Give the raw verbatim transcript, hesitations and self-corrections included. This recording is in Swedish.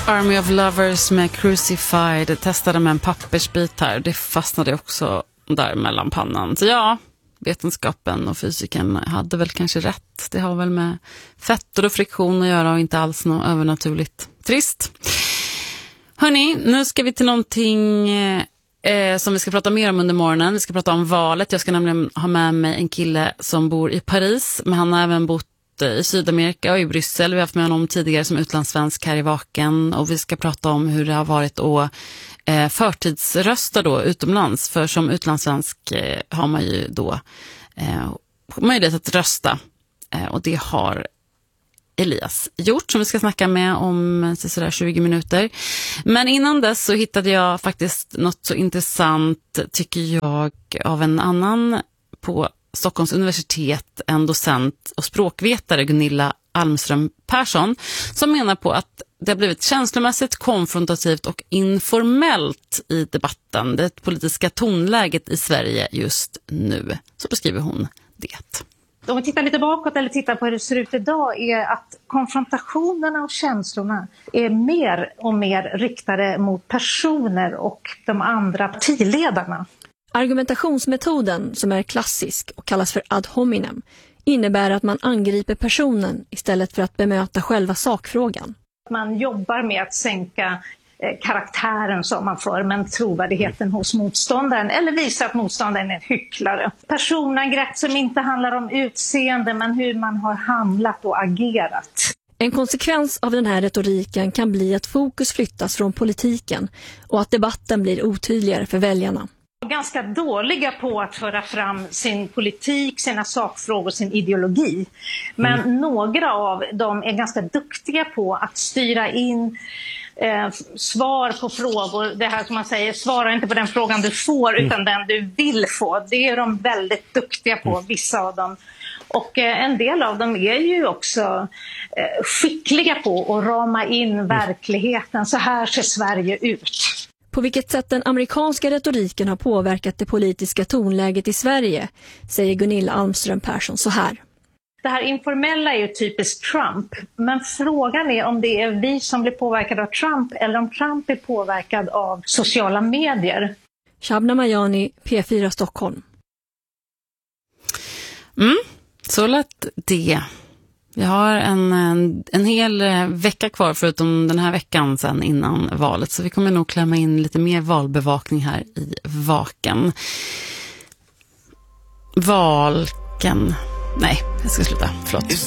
Army of Lovers med Crucified. Jag testade med en pappersbit här. Det fastnade också där mellan pannan. Så ja, vetenskapen och fysiken hade väl kanske rätt. Det har väl med fetter och friktion att göra och inte alls något övernaturligt. Trist. Hörrni, nu ska vi till någonting eh, som vi ska prata mer om under morgonen. Vi ska prata om valet. Jag ska nämligen ha med mig en kille som bor i Paris. Men han har även bott i Sydamerika och i Bryssel. Vi har haft med honom tidigare som utlandssvensk här i Vaken. Och vi ska prata om hur det har varit att eh, förtidsrösta då utomlands. För som utlandssvensk eh, har man ju då eh, möjlighet att rösta. Eh, och det har Elias gjort, som vi ska snacka med om sådär tjugo minuter. Men innan dess så hittade jag faktiskt något så intressant, tycker jag, av en annan på Stockholms universitet, en docent och språkvetare, Gunilla Almström Persson, som menar på att det har blivit känslomässigt, konfrontativt och informellt i debatten, det politiska tonläget i Sverige just nu. Så beskriver hon det. Om vi tittar lite bakåt eller tittar på hur det ser ut idag, är att konfrontationerna och känslorna är mer och mer riktade mot personer och de andra partiledarna. Argumentationsmetoden, som är klassisk och kallas för ad hominem, innebär att man angriper personen istället för att bemöta själva sakfrågan. Man jobbar med att sänka karaktären som man för, men trovärdigheten hos motståndaren, eller visa att motståndaren är en hycklare. Personangrepp som inte handlar om utseende, men hur man har handlat och agerat. En konsekvens av den här retoriken kan bli att fokus flyttas från politiken och att debatten blir otydligare för väljarna. Ganska dåliga på att föra fram sin politik, sina sakfrågor, sin ideologi. Men mm. några av dem är ganska duktiga på att styra in eh, svar på frågor. Det här som man säger, svara inte på den frågan du får mm. utan den du vill få. Det är de väldigt duktiga på, mm. vissa av dem. Och eh, en del av dem är ju också eh, skickliga på att rama in mm. verkligheten. Så här ser Sverige ut. På vilket sätt den amerikanska retoriken har påverkat det politiska tonläget i Sverige, säger Gunilla Almström Persson så här. Det här informella är ju typiskt Trump, men frågan är om det är vi som blir påverkade av Trump eller om Trump är påverkad av sociala medier. Shabna Mayani, P fyra Stockholm. Mm, så lätt det. Vi har en, en, en hel vecka kvar förutom den här veckan sen innan valet. Så vi kommer nog klämma in lite mer valbevakning här i Vaken. Valken. Nej, jag ska sluta. Förlåt.